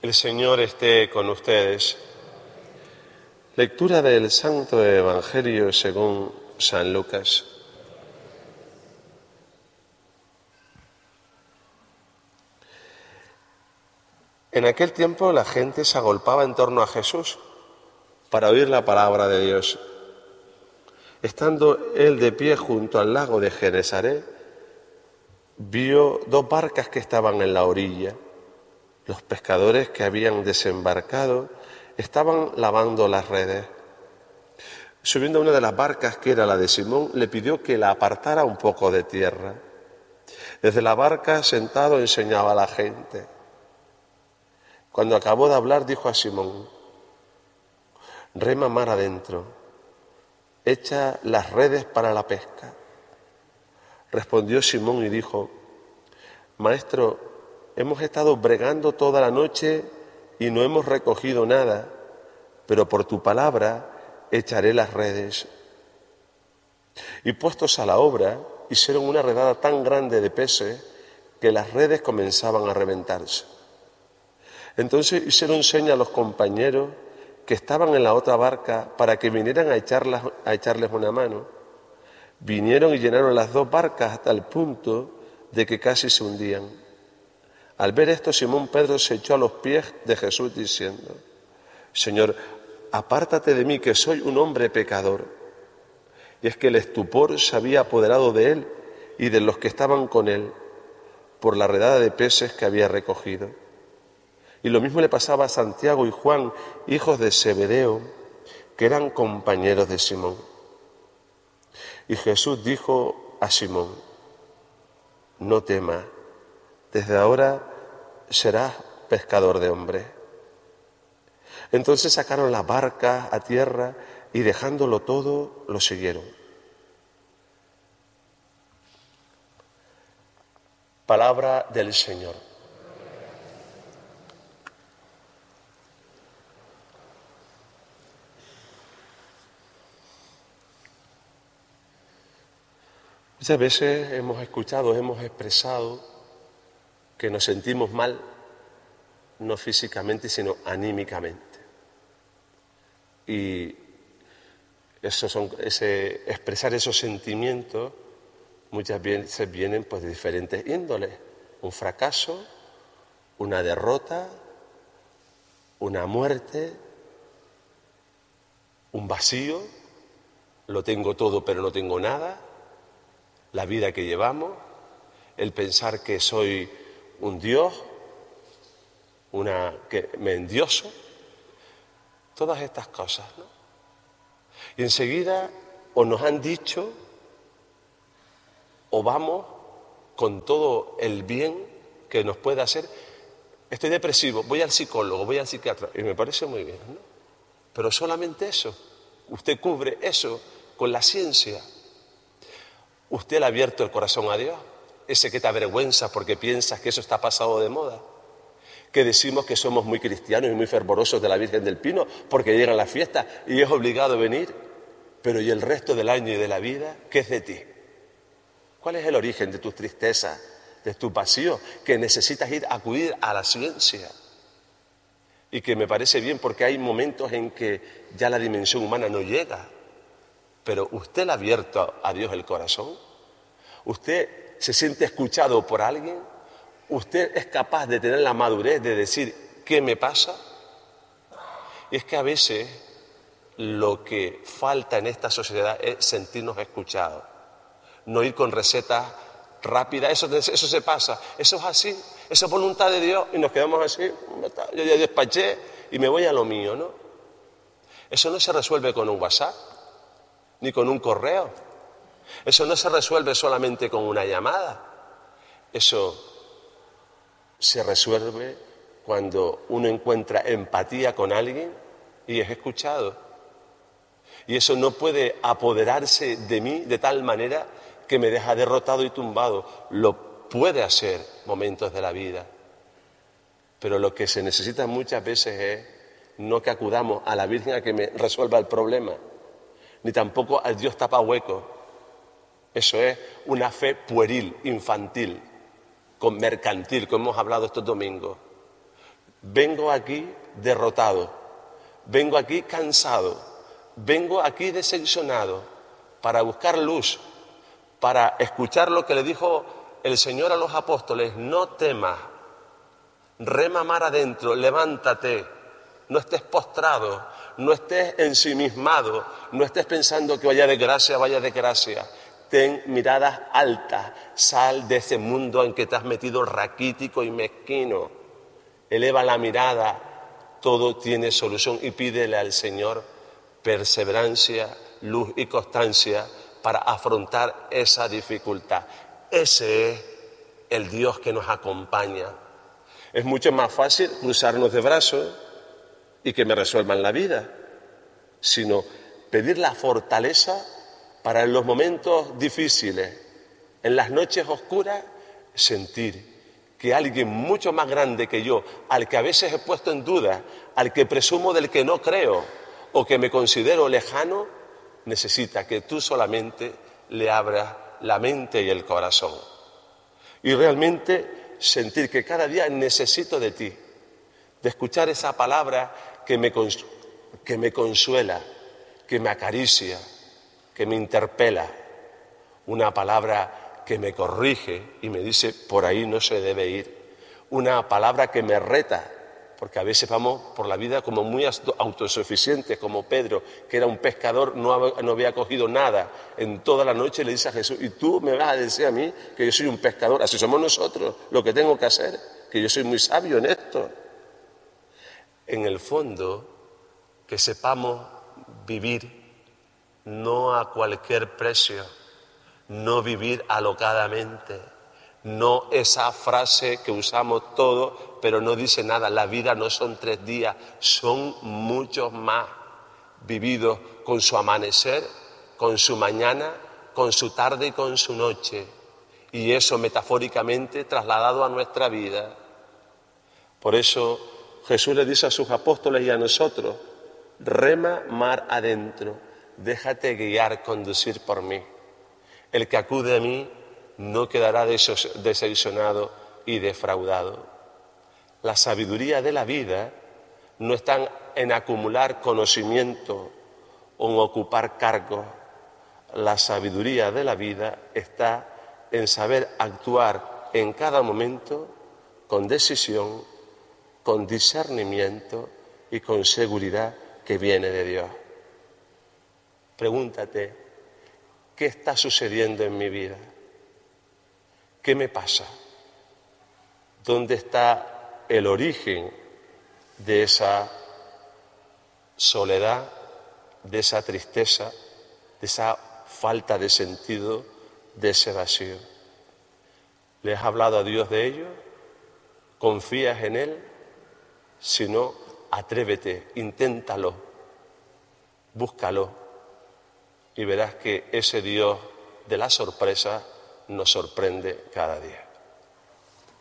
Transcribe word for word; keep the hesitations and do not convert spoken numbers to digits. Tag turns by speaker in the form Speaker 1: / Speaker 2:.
Speaker 1: El Señor esté con ustedes. Lectura del Santo Evangelio según San Lucas. En aquel tiempo la gente se agolpaba en torno a Jesús para oír la palabra de Dios. Estando él de pie junto al lago de Genesaret, vio dos barcas que estaban en la orilla. Los pescadores que habían desembarcado estaban lavando las redes. Subiendo a una de las barcas, que era la de Simón, le pidió que la apartara un poco de tierra. Desde la barca, sentado, enseñaba a la gente. Cuando acabó de hablar, dijo a Simón: rema mar adentro, echa las redes para la pesca. Respondió Simón y dijo: Maestro, hemos estado bregando toda la noche y no hemos recogido nada, pero por tu palabra echaré las redes. Y puestos a la obra, hicieron una redada tan grande de peces que las redes comenzaban a reventarse. Entonces hicieron seña a los compañeros que estaban en la otra barca para que vinieran a, echarlas, a echarles una mano. Vinieron y llenaron las dos barcas hasta el punto de que casi se hundían. Al ver esto, Simón Pedro se echó a los pies de Jesús diciendo: Señor, apártate de mí, que soy un hombre pecador. Y es que el estupor se había apoderado de él y de los que estaban con él por la redada de peces que había recogido. Y lo mismo le pasaba a Santiago y Juan, hijos de Zebedeo, que eran compañeros de Simón. Y Jesús dijo a Simón: no temas, desde ahora serás pescador de hombres. Entonces sacaron las barcas a tierra y dejándolo todo, lo siguieron. Palabra del Señor. Muchas veces hemos escuchado, hemos expresado que nos sentimos mal, no físicamente, sino anímicamente. Y eso son, ese, expresar esos sentimientos muchas veces vienen pues, de diferentes índoles. Un fracaso, una derrota, una muerte, un vacío, lo tengo todo pero no tengo nada. La vida que llevamos, el pensar que soy un Dios, una, que me endioso, todas estas cosas, ¿no? Y enseguida o nos han dicho o vamos con todo el bien que nos puede hacer. Estoy depresivo, voy al psicólogo, voy al psiquiatra, y me parece muy bien, ¿no? Pero solamente eso, usted cubre eso con la ciencia. ¿Usted le ha abierto el corazón a Dios? Ese que te avergüenza porque piensas que eso está pasado de moda. Que decimos que somos muy cristianos y muy fervorosos de la Virgen del Pino porque llegan las fiestas y es obligado a venir. Pero ¿y el resto del año y de la vida? ¿Qué es de ti? ¿Cuál es el origen de tus tristezas, de tus vacíos? Que necesitas ir a acudir a la ciencia. Y que me parece bien porque hay momentos en que ya la dimensión humana no llega. Pero ¿usted le ha abierto a Dios el corazón? ¿Usted se siente escuchado por alguien? ¿Usted es capaz de tener la madurez de decir ¿qué me pasa? Y es que a veces lo que falta en esta sociedad es sentirnos escuchados. No ir con recetas rápidas, eso, eso se pasa, eso es así, eso es voluntad de Dios y nos quedamos así, yo ya despaché y me voy a lo mío, ¿no? Eso no se resuelve con un WhatsApp, ni con un correo. Eso no se resuelve solamente con una llamada. Eso se resuelve cuando uno encuentra empatía con alguien y es escuchado. Y eso no puede apoderarse de mí de tal manera que me deja derrotado y tumbado. Lo puede hacer momentos de la vida. Pero lo que se necesita muchas veces es no que acudamos a la Virgen a que me resuelva el problema, ni tampoco al Dios tapa hueco. Eso es una fe pueril, infantil, con mercantil, como hemos hablado estos domingos. vengo aquí derrotado, vengo aquí cansado, vengo aquí decepcionado para buscar luz, para escuchar lo que le dijo el Señor a los apóstoles: no temas, rema mar adentro, levántate, no estés postrado, no estés ensimismado, no estés pensando que vaya de gracia, vaya de gracia. Ten miradas altas, sal de ese mundo en que te has metido raquítico y mezquino. Eleva la mirada, todo tiene solución, y pídele al Señor perseverancia, luz y constancia para afrontar esa dificultad. Ese es el Dios que nos acompaña. Es mucho más fácil cruzarnos de brazos y que me resuelvan la vida, sino pedir la fortaleza para en los momentos difíciles, en las noches oscuras, sentir que alguien mucho más grande que yo, al que a veces he puesto en duda, al que presumo del que no creo o que me considero lejano, necesita que tú solamente le abras la mente y el corazón. Y realmente sentir que cada día necesito de ti, de escuchar esa palabra que me, cons- que me consuela, que me acaricia, que me interpela, una palabra que me corrige y me dice: por ahí no se debe ir, una palabra que me reta, porque a veces vamos por la vida como muy autosuficientes, como Pedro, que era un pescador, no, no había cogido nada en toda la noche, le dice a Jesús: y tú me vas a decir a mí que yo soy un pescador. Así somos nosotros, lo que tengo que hacer, que yo soy muy sabio en esto. En el fondo, que sepamos vivir no a cualquier precio, no vivir alocadamente, no esa frase que usamos todos, pero no dice nada. La vida no son tres días, son muchos más, vividos con su amanecer, con su mañana, con su tarde y con su noche. Y eso metafóricamente trasladado a nuestra vida. Por eso Jesús le dice a sus apóstoles y a nosotros: rema mar adentro, déjate guiar, conducir por mí. El que acude a mí no quedará decepcionado y defraudado. La sabiduría de la vida no está en acumular conocimiento o en ocupar cargos. La sabiduría de la vida está en saber actuar en cada momento con decisión, con discernimiento y con seguridad que viene de Dios. Pregúntate: ¿qué está sucediendo en mi vida? ¿Qué me pasa? ¿Dónde está el origen de esa soledad, de esa tristeza, de esa falta de sentido, de ese vacío? ¿Le has hablado a Dios de ello? ¿Confías en Él? Si no, atrévete, inténtalo, búscalo y verás que ese Dios de la sorpresa nos sorprende cada día.